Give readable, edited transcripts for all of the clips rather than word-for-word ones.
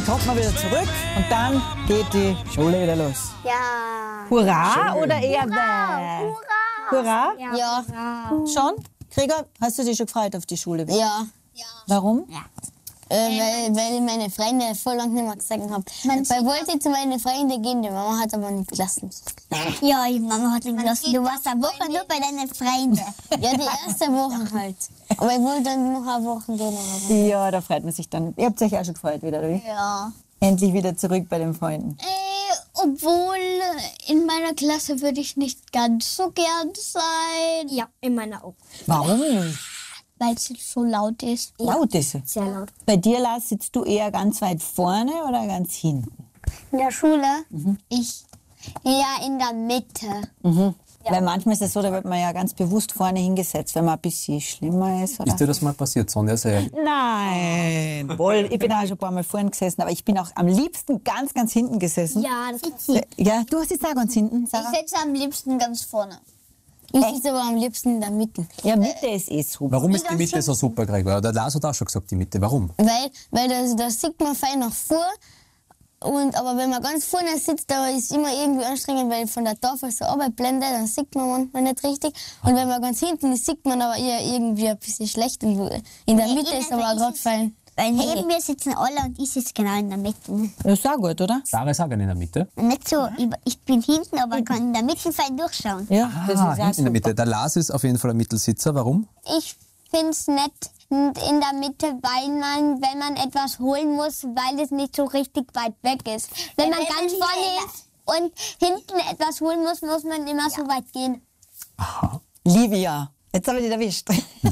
dann kommt man wieder zurück und dann geht die Schule wieder los. Ja. Hurra oder eher bäh? Hurra? Ja. Schon? Gregor, hast du dich schon gefreut auf die Schule? Ja. Warum? Weil ich meine Freunde voll lange nicht mehr gesehen habe. Weil wollte ich zu meinen Freunden gehen, die Mama hat aber nicht gelassen. Ja, die Mama hat nicht gelassen. Du warst eine Woche nur bei deinen Freunden. Ja, die erste Woche halt. Aber ich wollte dann noch eine Woche gehen. Aber. Ja, da freut man sich dann. Ihr habt euch auch schon gefreut wieder, oder wie? Ja. Endlich wieder zurück bei den Freunden. Obwohl in meiner Klasse würde ich nicht ganz so gern sein. Ja, in meiner auch. Warum nicht? Weil es so laut ist. Laut ist es. Sehr laut. Bei dir, Lars, sitzt du eher ganz weit vorne oder ganz hinten? In der Schule? Ich eher in der Mitte. Weil manchmal ist es so, da wird man ja ganz bewusst vorne hingesetzt, wenn man ein bisschen schlimmer ist. Oder? Ist dir das mal passiert, Sonja? Nein, wohl. Ich bin auch schon ein paar Mal vorne gesessen, aber ich bin auch am liebsten ganz, ganz hinten gesessen. Ja, das Ja, du sitzt auch ganz hinten, Sarah? Ich sitze am liebsten ganz vorne. Ich sitze aber am liebsten in der Mitte. Ja, Mitte ist eh super. Warum ist die Mitte so super, Gregor? Der Lars hat auch schon gesagt, die Mitte. Warum? Weil da sieht man fein nach vor. Aber wenn man ganz vorne sitzt, da ist immer irgendwie anstrengend, weil von der Tafel so runterblendet, dann sieht man manchmal nicht richtig. Und wenn man ganz hinten ist, sieht man aber eher irgendwie ein bisschen schlecht. Und in der Mitte ist aber gerade fein. Weil neben mir sitzen alle und ich sitze genau in der Mitte. Das ist auch gut, oder? Sarah ist auch gerne in der Mitte. Nicht so, ich bin hinten, aber kann in der Mitte fein durchschauen. Ja, das ist auch Hinten in super. der Mitte. Der Lars ist auf jeden Fall ein Mittelsitzer. Warum? Ich finde es nett in der Mitte, weil man, wenn man etwas holen muss, weil es nicht so richtig weit weg ist. Wenn man ganz vorne ist und hinten etwas holen muss, muss man immer so weit gehen. Livia, jetzt habe ich dich erwischt.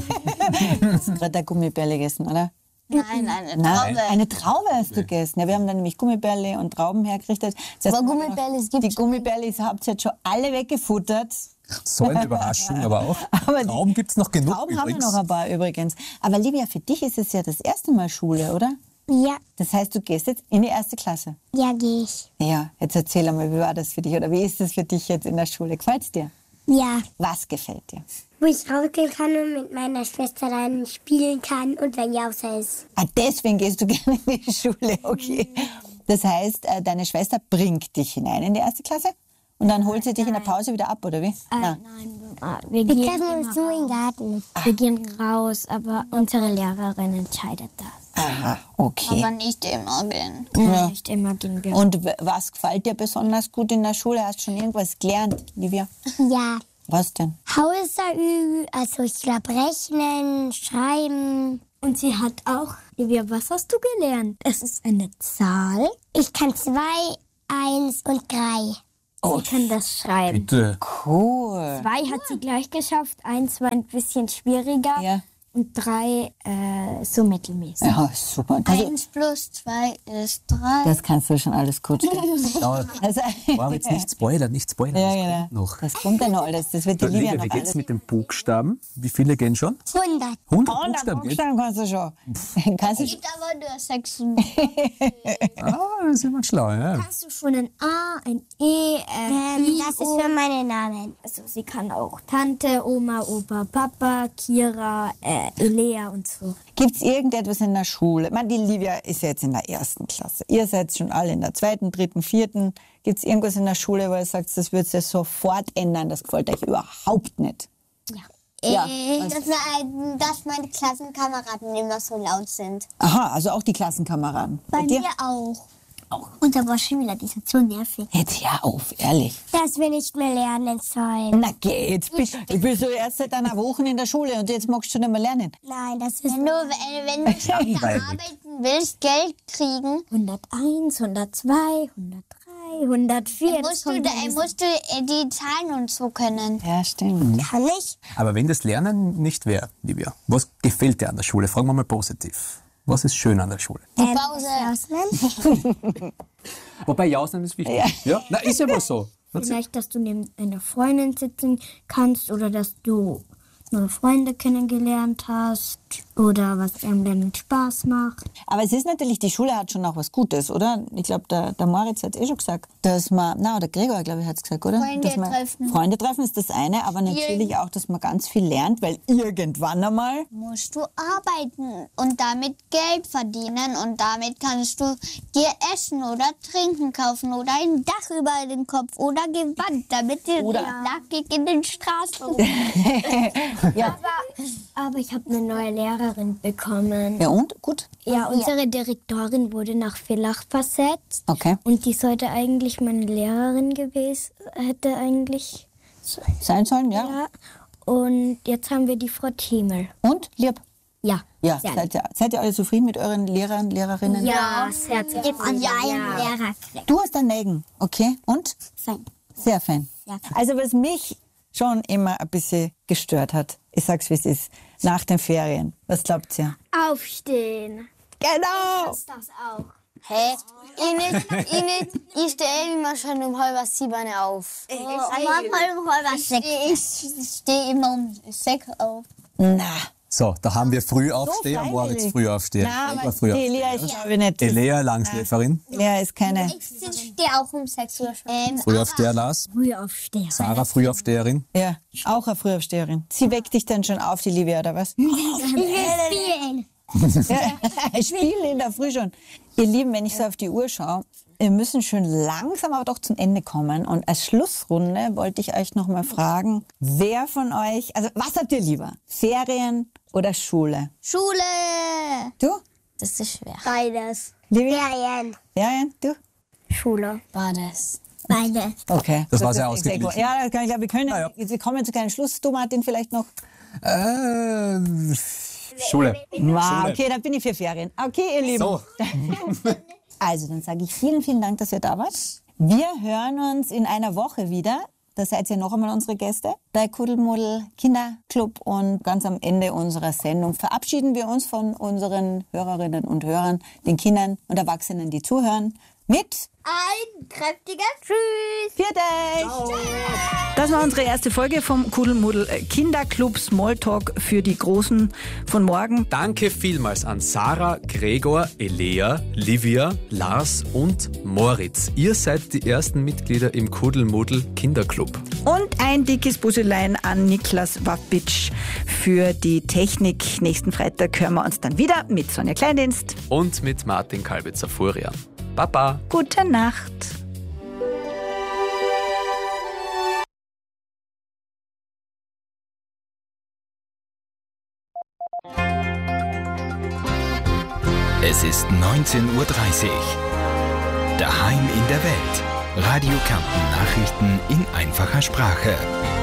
Du hast gerade eine Gummibärle gegessen, oder? Nein, eine Nein, eine Traube hast du gegessen. Ja, wir haben dann nämlich Gummibärle und Trauben hergerichtet. Das heißt, Aber Gummibärle, es gibt die Gummibärle habt ihr jetzt schon alle weggefuttert. So eine Überraschung, aber auch. Aber Trauben gibt es noch genug Trauben haben wir übrigens. noch ein paar übrigens. Aber Livia, für dich ist es ja das erste Mal Schule, oder? Ja, Das heißt, du gehst jetzt in die erste Klasse. ja, gehe ich. Ja, jetzt erzähl einmal, wie war das für dich oder wie ist es für dich jetzt in der Schule? Gefällt's dir? Ja, Was gefällt dir? wo ich rausgehen kann und mit meiner Schwester dann spielen kann und wenn Jausa ist. Ah, deswegen gehst du gerne in die Schule, okay. Das heißt, deine Schwester bringt dich hinein in die erste Klasse und dann holt sie dich in der Pause wieder ab, oder wie? Nein. Wir treffen uns nur im Garten. Wir gehen raus, aber unsere Lehrerin entscheidet das. Aha, okay. aber nicht immer gehen. Ja. Nicht immer gehen wir. Und was gefällt dir besonders gut in der Schule? Hast du schon irgendwas gelernt, Livia? Ja, Was denn? Hauser üben, also ich glaube rechnen, schreiben. Und sie hat auch, Livia, was hast du gelernt? Es ist eine Zahl. Ich kann 2, 1 und 3. Sie kann das schreiben. Bitte. Cool. 2 hat sie gleich geschafft, 1 war ein bisschen schwieriger Ja. und 3 so mittelmäßig. Ja, super. Also, 1 plus 2 ist 3. das kannst du schon alles gut. Ja, Also, wow, jetzt nicht spoilern, nicht spoilern. ja, Das genau. kommt noch. Das kommt ja noch alles. Das wird die Livia Livia, noch wie geht's alles. mit den Buchstaben? Wie viele gehen schon? 100. 100 100 Buchstaben geht? Buchstaben kannst du schon. Kannst du Es gibt aber nur 6. Ah, das ist jemand schlau, ja. Hast du schon ein A, ein E, I, das ist für meine Namen. Also sie kann auch Tante, Oma, Opa, Papa, Kira, Elea und so. Gibt es irgendetwas in der Schule? Ich meine, die Livia ist ja jetzt in der ersten Klasse. Ihr seid schon alle in der zweiten, dritten, vierten. Gibt es irgendwas in der Schule, wo ihr sagt, das wird sich sofort ändern? Das gefällt euch überhaupt nicht. Ja. Dass meine Klassenkameraden immer so laut sind. Aha, also auch die Klassenkameraden. Bei dir? mir auch. Unser Waschschüler, die sind so nervig. Jetzt hör auf, ehrlich. Dass wir nicht mehr lernen sollen. Na geht, du bist so erst seit einer Woche in der Schule und jetzt magst du nicht mehr lernen. Nein, das ist Wenn du schlechter Langweilig. arbeiten willst, Geld kriegen, 101, 102, 103, 104. musst du die Zahlen und so können. Ja, stimmt. Kann ich? Aber wenn das Lernen nicht wäre, Livia, was gefällt dir an der Schule? Fragen wir mal positiv. Was ist schön an der Schule? Die Pause. Wobei Jausen ist wichtig. Ja. Na, ist ja wohl so. Vielleicht, dass du neben einer Freundin sitzen kannst oder dass du neue Freunde kennengelernt hast oder was einem dann Spaß macht. Aber es ist natürlich, die Schule hat schon auch was Gutes, oder? Ich glaube, der Moritz hat es schon gesagt, dass man, der Gregor, glaube ich, hat es gesagt, oder? Freunde treffen ist das eine, aber natürlich auch, dass man ganz viel lernt, weil irgendwann einmal musst du arbeiten und damit Geld verdienen und damit kannst du dir Essen oder Trinken kaufen oder ein Dach über den Kopf oder Gewand, damit du nackig in den Straßen ja. Aber ich habe eine neue Lehrerin bekommen. Ja und? Gut? Ja, unsere Direktorin wurde nach Villach versetzt. Okay. Und die sollte eigentlich meine Lehrerin gewesen, hätte eigentlich sein sollen, ja. Ja. Und jetzt haben wir die Frau Thiemel. Und? Lieb? Ja. Ja, seid ihr alle zufrieden mit euren Lehrern, Lehrerinnen? Ja, sehr zufrieden. Lehrer. Du hast einen Nägen, okay? Und? Fein. Sehr fein. Ja. Also was mich schon immer ein bisschen gestört hat, ich sag's wie es ist, nach den Ferien. Was glaubt ihr? Aufstehen. Genau! Das auch. Hä? Ich stehe immer schon um 6:30 auf. Ich stehe immer um 6 auf. Na, So, da haben wir Frühaufsteher, Moritz Frühaufsteher. aber die Elea ist, glaube ich, nicht. Elea, Langschläferin. Elea ist keine. Ich stehe auch um 6 Uhr schon. Frühaufsteher, Lars. Frühaufsteher. Sarah, Frühaufsteherin. Ja, auch eine Frühaufsteherin. Sie weckt dich dann schon auf, die Livia, oder was? Spielen. Ja, spielen in der Früh schon. Ihr Lieben, wenn ich so auf die Uhr schaue, wir müssen schon langsam aber doch zum Ende kommen. Und als Schlussrunde wollte ich euch noch mal fragen, wer von euch, also was habt ihr lieber? Ferien oder Schule? Schule. Du? Das ist schwer. Beides. Livia? Ferien. Ferien? Du? Schule. Beides. Beides. Okay. Das war sehr ist ausgeglichen. gut. Ja, ich glaube, wir können, wir kommen zu keinem Schluss. Du, Martin, vielleicht noch? Schule. Wow, okay, dann bin ich für Ferien. Okay, ihr Lieben. So. Also, dann sage ich vielen, vielen Dank, dass ihr da wart. Wir hören uns in einer Woche wieder. Da seid ihr noch einmal unsere Gäste bei Kuddelmuddel Kinderclub. Und ganz am Ende unserer Sendung verabschieden wir uns von unseren Hörerinnen und Hörern, den Kindern und Erwachsenen, die zuhören, mit Ein kräftiger Tschüss. Viert euch! Das war unsere erste Folge vom Kuddelmuddel Kinderclub Smalltalk für die Großen von morgen. Danke vielmals an Sarah, Gregor, Elea, Livia, Lars und Moritz. Ihr seid die ersten Mitglieder im Kuddelmuddel Kinderclub. Und ein dickes Busselein an Niklas Wappitsch für die Technik. Nächsten Freitag hören wir uns dann wieder mit Sonja Kleindienst. Und mit Martin Kalbitzer-Furian. Baba. Gute Nacht. Es ist 19:30 Uhr. Daheim in der Welt. Radio Kärnten Nachrichten in einfacher Sprache.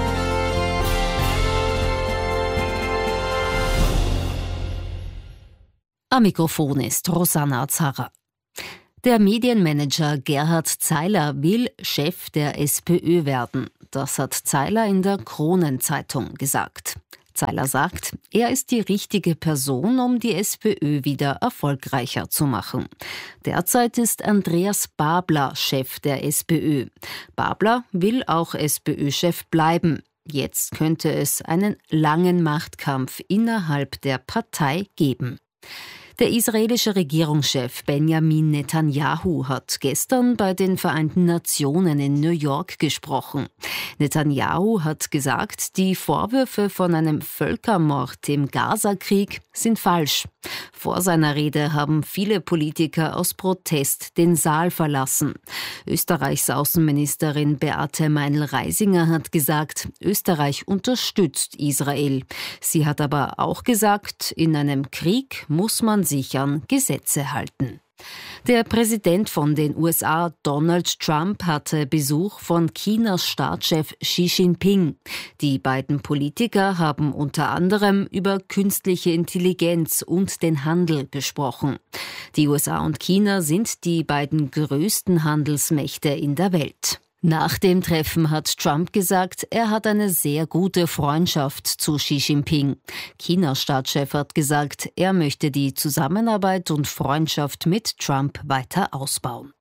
Am Mikrofon ist Rosanna Zara. Der Medienmanager Gerhard Zeiler will Chef der SPÖ werden. Das hat Zeiler in der Kronenzeitung gesagt. Zeiler sagt, er ist die richtige Person, um die SPÖ wieder erfolgreicher zu machen. Derzeit ist Andreas Babler Chef der SPÖ. Babler will auch SPÖ-Chef bleiben. Jetzt könnte es einen langen Machtkampf innerhalb der Partei geben. Der israelische Regierungschef Benjamin Netanyahu hat gestern bei den Vereinten Nationen in New York gesprochen. Netanyahu hat gesagt, die Vorwürfe von einem Völkermord im Gaza-Krieg sind falsch. Vor seiner Rede haben viele Politiker aus Protest den Saal verlassen. Österreichs Außenministerin Beate Meinl-Reisinger hat gesagt, Österreich unterstützt Israel. Sie hat aber auch gesagt, in einem Krieg muss man sich an Gesetze halten. Der Präsident von den USA, Donald Trump, hatte Besuch von Chinas Staatschef Xi Jinping. Die beiden Politiker haben unter anderem über künstliche Intelligenz und den Handel gesprochen. Die USA und China sind die beiden größten Handelsmächte in der Welt. Nach dem Treffen hat Trump gesagt, er hat eine sehr gute Freundschaft zu Xi Jinping. Chinas Staatschef hat gesagt, er möchte die Zusammenarbeit und Freundschaft mit Trump weiter ausbauen.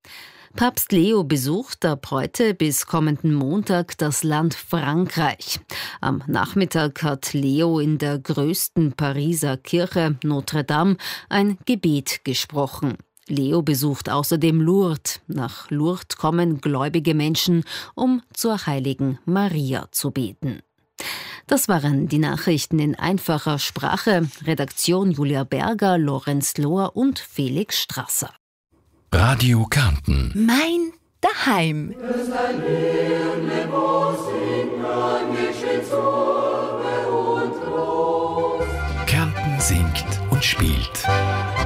Papst Leo besucht ab heute bis kommenden Montag das Land Frankreich. Am Nachmittag hat Leo in der größten Pariser Kirche Notre Dame ein Gebet gesprochen. Leo besucht außerdem Lourdes. Nach Lourdes kommen gläubige Menschen, um zur heiligen Maria zu beten. Das waren die Nachrichten in einfacher Sprache. Redaktion Julia Berger, Lorenz Lohr und Felix Strasser. Radio Kärnten. Mein Daheim. Kärnten singt und spielt.